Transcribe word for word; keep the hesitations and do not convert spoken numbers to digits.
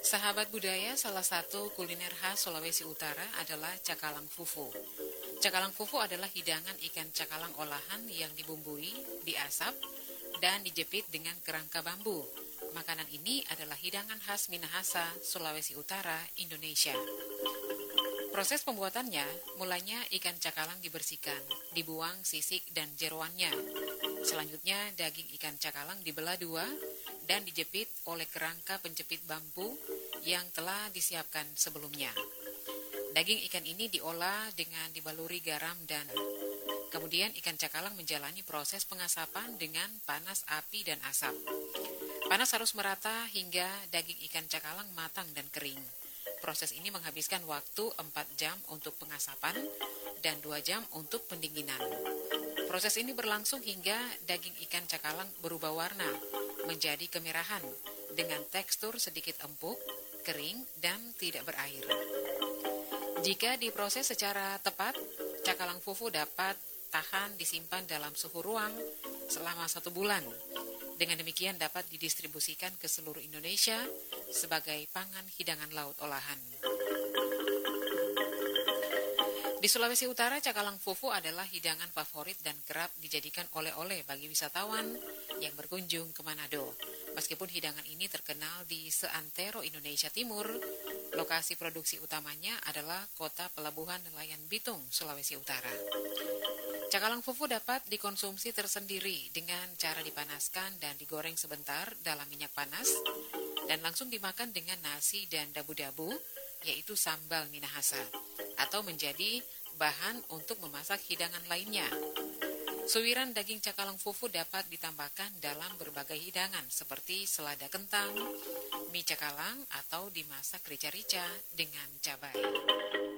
Sahabat budaya, salah satu kuliner khas Sulawesi Utara adalah cakalang fufu. Cakalang fufu adalah hidangan ikan cakalang olahan yang dibumbui, diasap, dan dijepit dengan kerangka bambu. Makanan ini adalah hidangan khas Minahasa, Sulawesi Utara, Indonesia. Proses pembuatannya, mulanya ikan cakalang dibersihkan, dibuang sisik dan jeroannya. Selanjutnya, daging ikan cakalang dibelah dua dan dijepit oleh kerangka penjepit bambu yang telah disiapkan sebelumnya. Daging ikan ini diolah dengan dibaluri garam dan kemudian ikan cakalang menjalani proses pengasapan dengan panas api dan asap. Panas harus merata hingga daging ikan cakalang matang dan kering. Proses ini menghabiskan waktu empat jam untuk pengasapan dan dua jam untuk pendinginan. Proses ini berlangsung hingga daging ikan cakalang berubah warna menjadi kemerahan dengan tekstur sedikit empuk, kering, dan tidak berair. Jika diproses secara tepat, cakalang fufu dapat tahan disimpan dalam suhu ruang selama satu bulan. Dengan demikian dapat didistribusikan ke seluruh Indonesia sebagai pangan hidangan laut olahan. Di Sulawesi Utara, cakalang fufu adalah hidangan favorit dan kerap dijadikan oleh-oleh bagi wisatawan yang berkunjung ke Manado. Meskipun hidangan ini terkenal di seantero Indonesia Timur, lokasi produksi utamanya adalah kota pelabuhan nelayan Bitung, Sulawesi Utara. Cakalang fufu dapat dikonsumsi tersendiri dengan cara dipanaskan dan digoreng sebentar dalam minyak panas dan langsung dimakan dengan nasi dan dabu-dabu, yaitu sambal Minahasa, atau menjadi bahan untuk memasak hidangan lainnya. Suwiran daging cakalang fufu dapat ditambahkan dalam berbagai hidangan seperti selada kentang, mie cakalang, atau dimasak rica-rica dengan cabai.